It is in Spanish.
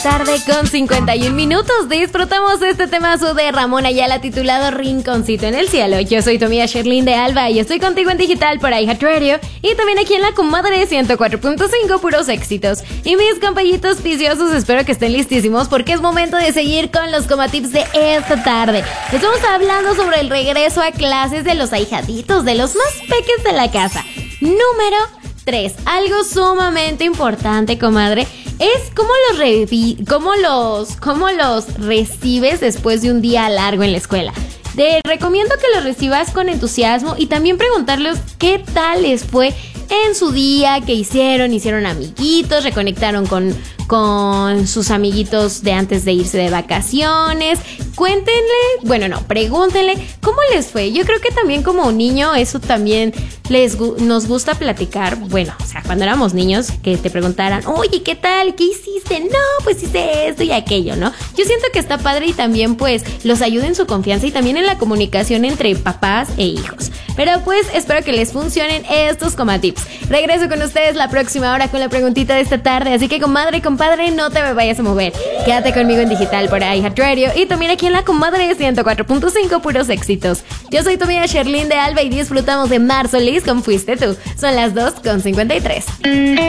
Tarde con 51 minutos. Disfrutamos de este temazo de Ramón Ayala titulado Rinconcito en el Cielo. Yo soy tu amiga Sherlyn de Alba y estoy contigo en digital por iHeartRadio y también aquí en la Comadre 104.5, puros éxitos. Y mis compañitos viciosos, espero que estén listísimos porque es momento de seguir con los comatips de esta tarde. Estamos hablando sobre el regreso a clases de los ahijaditos, de los más peques de la casa. Número 3. Algo sumamente importante, comadre, es cómo los recibes después de un día largo en la escuela. Te recomiendo que los recibas con entusiasmo y también preguntarles qué tal les fue en su día, qué hicieron amiguitos, reconectaron con sus amiguitos de antes de irse de vacaciones. Pregúntenle cómo les fue. Yo creo que también como un niño eso también nos gusta platicar. Bueno, o sea, cuando éramos niños que te preguntaran, oye, ¿qué tal? ¿Qué hiciste? No, pues hice esto y aquello, ¿no? Yo siento que está padre y también pues los ayuda en su confianza y también en la comunicación entre papás e hijos. Pero pues espero que les funcionen estos comatips. Regreso con ustedes la próxima hora con la preguntita de esta tarde, así que comadre, compadre, no te me vayas a mover. Quédate conmigo en digital por iHeartRadio y también aquí en la Comadre 104.5, puros éxitos. Yo soy tu amiga Sherlyn de Alba y disfrutamos de Mar Solís con Fuiste Tú. Son las 2:53.